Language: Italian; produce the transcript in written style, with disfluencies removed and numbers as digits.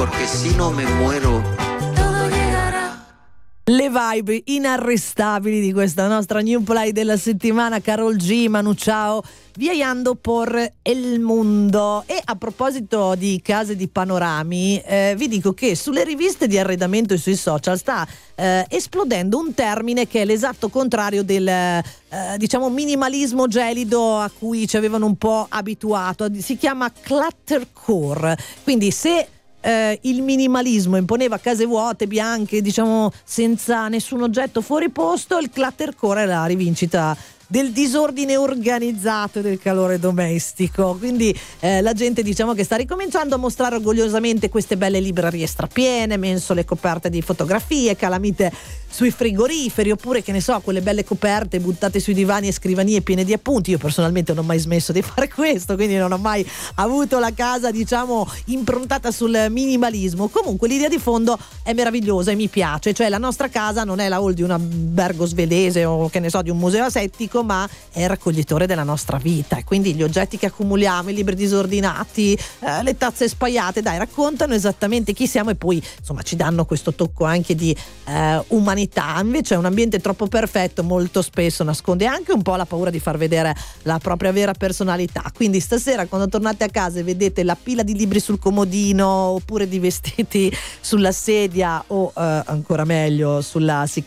porque si no me muero. Todo llegará. Le vibe inarrestabili di questa nostra new play della settimana, Karol G, Manu Chao, Viajando por el Mundo. E a proposito di case di panorami, vi dico che sulle riviste di arredamento e sui social sta esplodendo un termine che è l'esatto contrario del diciamo minimalismo gelido a cui ci avevano un po' abituato. Si chiama cluttercore. Quindi se il minimalismo imponeva case vuote, bianche, diciamo senza nessun oggetto fuori posto, il cluttercore è la rivincita del disordine organizzato e del calore domestico. Quindi la gente diciamo che sta ricominciando a mostrare orgogliosamente queste belle librerie strapiene, mensole coperte di fotografie, calamite sui frigoriferi, oppure che ne so, quelle belle coperte buttate sui divani e scrivanie piene di appunti. Io personalmente non ho mai smesso di fare questo, quindi non ho mai avuto la casa diciamo improntata sul minimalismo. Comunque l'idea di fondo è meravigliosa e mi piace, cioè la nostra casa non è la hall di un albergo svedese o che ne so di un museo asettico, ma è il raccoglitore della nostra vita, e quindi gli oggetti che accumuliamo, i libri disordinati, le tazze spaiate, dai, raccontano esattamente chi siamo e poi insomma ci danno questo tocco anche di umanità. Invece un ambiente troppo perfetto molto spesso nasconde anche un po' la paura di far vedere la propria vera personalità. Quindi stasera quando tornate a casa e vedete la pila di libri sul comodino oppure di vestiti sulla sedia o ancora meglio sulla